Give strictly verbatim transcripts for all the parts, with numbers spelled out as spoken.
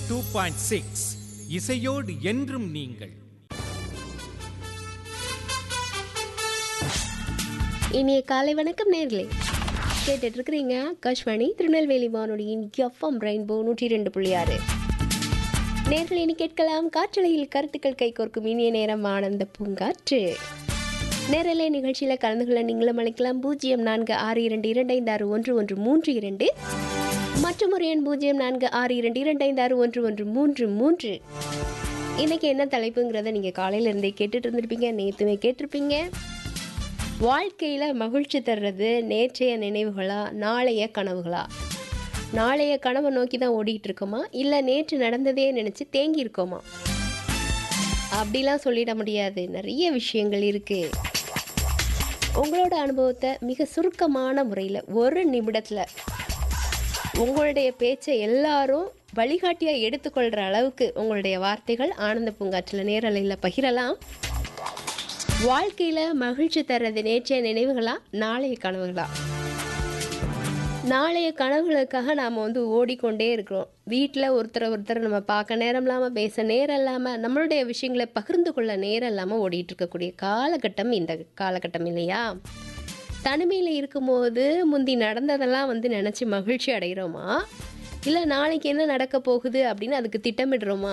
Two point six இசையோடு என்றும் நீங்கள். இனிய காலை வணக்கம் நேர்களே, கேட்டுட்டு இருக்கிறீங்க ஆகாஷ்வாணி திருநெல்வேலி வானொலியின் எஃப்எம் ரெயின்போ நூற்றி ரெண்டு புள்ளி ஆறு. நேர்கள் இனி கேட்கலாம் காற்றலையில் கருத்துக்கள் கைகோர்க்கும் இனிய நேரம் ஆனந்த பூங்காற்று. நேரலை நிகழ்ச்சியில் கலந்து கொள்ள நீங்களும் அழைக்கலாம். பூஜ்ஜியம் நான்கு ஆறு இரண்டு இரண்டு ஐந்து ஆறு ஒன்று ஒன்று மூன்று இரண்டு மற்றும் ஒரு எண் பூஜ்ஜியம் நான்கு ஆறு இரண்டு இரண்டு ஐந்து ஆறு ஒன்று ஒன்று மூன்று மூன்று. இன்னைக்கு என்ன தலைப்புங்கிறத நீங்கள் காலையில இருந்தே கேட்டுட்டு இருந்திருப்பீங்க, நேற்றுமே கேட்டிருப்பீங்க. வாழ்க்கையில் மகிழ்ச்சி தர்றது நேற்றைய நினைவுகளா, நாளைய கனவுகளா? நாளைய கனவை நோக்கி தான் ஓடிட்டு இருக்கோமா, இல்லை நேற்று நடந்ததே நினச்சி தேங்கி இருக்கோமா? அப்படிலாம் சொல்லிட முடியாது, நிறைய விஷயங்கள் இருக்குது. உங்களோட அனுபவத்தை மிக சுருக்கமான முறையில் ஒரு நிமிடத்தில் உங்களுடைய பேச்சை எல்லாரும் வழிகாட்டியாக எடுத்துக்கொள்கிற அளவுக்கு உங்களுடைய வார்த்தைகள் ஆனந்த பூங்காற்றில் நேரலையில் பகிரலாம். வாழ்க்கையில் மகிழ்ச்சி தர்றது நேற்றைய நினைவுகளா, நாளைய கனவுகளா? நாளைய கனவுகளுக்காக நாம் வந்து ஓடிக்கொண்டே இருக்கிறோம். வீட்டில் ஒருத்தரை ஒருத்தர் நம்ம பார்க்க நேரம் இல்லாமல், பேச நேரம் இல்லாமல், நம்மளுடைய விஷயங்களை பகிர்ந்து கொள்ள நேரம் இல்லாமல் ஓடிட்டு இருக்கக்கூடிய காலகட்டம் இந்த காலகட்டம் இல்லையா? தனிமையில் இருக்கும்போது முந்தி நடந்ததெல்லாம் வந்து நினச்சி மகிழ்ச்சி அடைகிறோமா, இல்லை நாளைக்கு என்ன நடக்க போகுது அப்படின்னு அதுக்கு திட்டமிடுறோமா?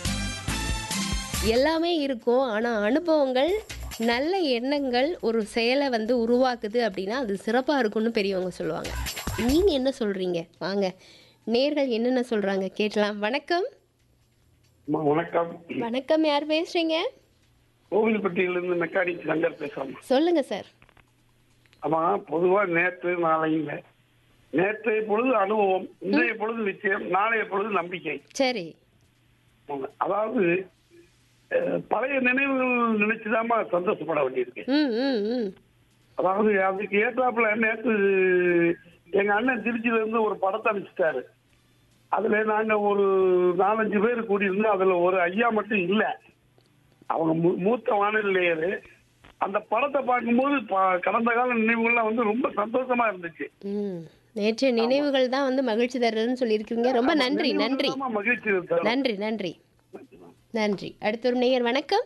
எல்லாமே இருக்கும். ஆனால் அனுபவங்கள், நல்ல எண்ணங்கள் ஒரு செயலை வந்து உருவாக்குது அப்படின்னா அது சிறப்பாக இருக்கும்னு பெரியவங்க சொல்லுவாங்க. நீங்கள் என்ன சொல்கிறீங்க? வாங்க, நேர்கள் என்னென்ன சொல்கிறாங்க கேட்கலாம். வணக்கம். வணக்கம். வணக்கம், யார் பேசுகிறீங்க? கோவில்பட்டியிலிருந்து மெக்கானிக் சங்கர் பேசுகிறோம். சொல்லுங்கள் சார். ஆமாம், பொதுவாக நேற்று நாளைங்க, நேற்றைய பொழுது அனுபவம், இன்றைய பொழுது நிச்சயம், நாளைய பொழுது நம்பிக்கை. சரி. அதாவது பழைய நினைவுகள் நினைச்சுதாம்மா சந்தோஷப்பட வேண்டியிருக்கு. ம் ம் ம் அதாவது அதுக்கு ஏற்றாப்புல நேற்று எங்க அண்ணன் திருச்சியில இருந்து ஒரு படத்தை அனுப்பிச்சிட்டாரு. அதுல நாங்க ஒரு நாலஞ்சு பேர் கூடியிருந்தோம். அதுல ஒரு ஐயா மட்டும் இல்ல, அவங்க மூத்த வானிலையரு. அந்த படத்தை பார்க்கும்போது கடந்த கால நினைவுகள்லாம் வந்து ரொம்ப சந்தோஷமா இருந்துச்சு. ம் நேற்றைய நினைவுகள் தான் வந்து மகிழ்ச்சி தர்றதுன்னு சொல்லியிருக்கீங்க. ரொம்ப நன்றி நன்றி மகிழ்ச்சி நன்றி நன்றி நன்றி. அடுத்த ஒரு நேயர். வணக்கம்.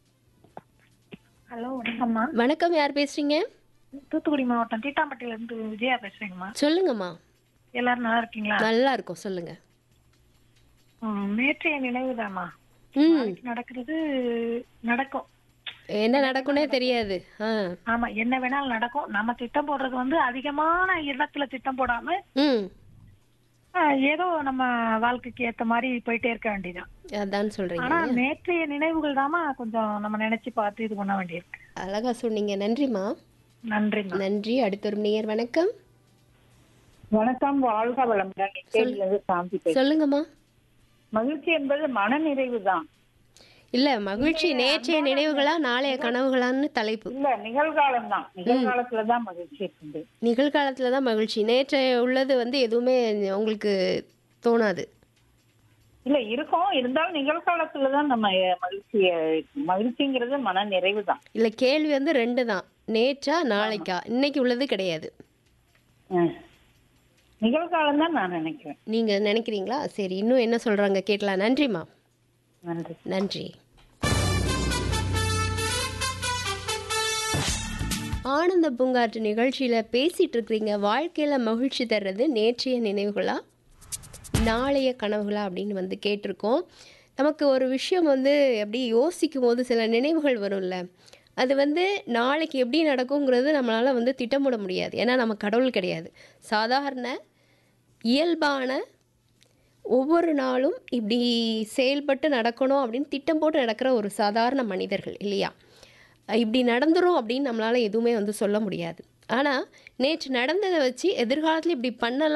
ஹலோ, வணக்கம்மா. வணக்கம், யார் பேசுறீங்க? தூத்துக்குடி மாவட்டம் தீட்டாம்பட்டியில இருந்து விஜயா பேசுறேங்கம்மா. சொல்லுங்கம்மா. எல்லாரும் நல்லா இருக்கீங்களா? நல்லா இருக்கும், சொல்லுங்க. நேற்றைய நினைவுதாம்மா. நடக்கிறது நடக்கும், என்ன நடக்கும்னே தெரியாது. ஆமா, என்ன வேணாலும் நடக்கும். நம்ம திட்டம் போடுறது வந்து அதிகமான இடத்துல திட்டம் போடாம ஏதோ நம்ம வாழ்க்கைக்கு ஏத்த மாதிரி போயிட்டே இருக்க வேண்டியதான். அதான் சொல்றீங்க. ஆனா நேற்றைய நினைவுகள் தாமா கொஞ்சம் நம்ம நினைச்சு பார்த்து இது பண்ண வேண்டியிருக்கு. அழகா சொன்னீங்க, நன்றிமா. நன்றி நன்றி. அடுத்த ஒரு நேயர். வணக்கம். வணக்கம், வாழ்க வளமுடன். சொல்லுங்கம்மா. மகிழ்ச்சி என்பது மன நிறைவு தான். இல்ல, மகிழ்ச்சி நேற்றைய நினைவுகளா, நாளைய கனவுகளான்னு தலைப்பு. இல்ல, நிகழ்காலம் தான். நிகழ்காலத்துலதான் மகிழ்ச்சி இருக்குது. நிகழ்காலத்துலதான் மகிழ்ச்சி. நேற்றைய உள்ளது வந்து எதுவுமே உங்களுக்கு தோணாது. இல்ல, இருக்கும். இருந்தாலும் நிகழ்காலத்துலதான் நம்ம மகிழ்ச்சிய மகிழ்ச்சிங்கிறது மன நிறைவு தான். இல்ல, கேள்வி வந்து ரெண்டு தான், நேற்றா நாளைக்கா. இன்னைக்கு உள்ளது கிடையாது. நிகழ்காலம் தான் நான் நினைக்கிறேன். நீங்க நினைக்கிறீங்களா? சரி, இன்னும் என்ன சொல்றாங்க கேட்கலாம். நன்றிமா. நன்றி நன்றி. ஆனந்த பூங்காற்று நிகழ்ச்சியில் பேசிகிட்டு இருக்கிறீங்க. வாழ்க்கையில் மகிழ்ச்சி தர்றது நேற்றைய நினைவுகளா, நாளைய கனவுகளா அப்படின்னு வந்து கேட்டிருக்கோம். நமக்கு ஒரு விஷயம் வந்து எப்படி யோசிக்கும் போது சில நினைவுகள் வரும்ல, அது வந்து நாளைக்கு எப்படி நடக்குங்கிறது நம்மளால் வந்து திட்டமிட முடியாது. ஏன்னா நம்ம கடவுள் கிடையாது. சாதாரண இயல்பான ஒவ்வொரு நாளும் இப்படி செயல்பட்டு நடக்கணும் அப்படின்னு திட்டம் போட்டு நடக்கிற ஒரு சாதாரண மனிதர்கள் இல்லையா? இப்படி நடந்துரும் அப்படின்னு நம்மளால் எதுவுமே வந்து சொல்ல முடியாது. ஆனால் நேற்று நடந்ததை வச்சு எதிர்காலத்தில் இப்படி பண்ணலாம்